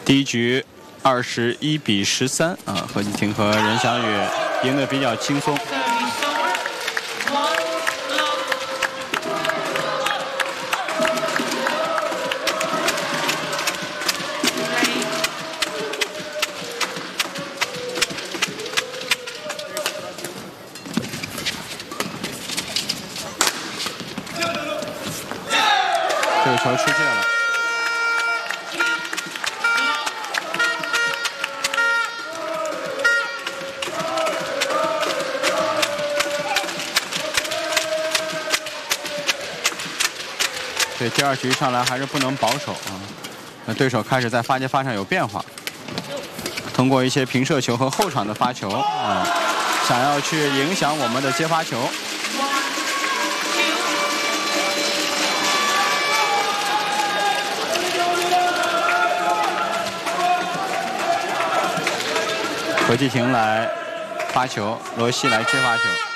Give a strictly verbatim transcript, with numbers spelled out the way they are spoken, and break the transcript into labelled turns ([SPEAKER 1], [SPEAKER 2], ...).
[SPEAKER 1] 第一局二十一比十三啊，何继婷和任翔宇赢得比较轻松。 这个球出界了。对，第二局上来还是不能保守啊。那对手开始在发接发上有变化，通过一些平射球和后场的发球啊，想要去影响我们的接发球。 何继婷来发球，罗西来接发球。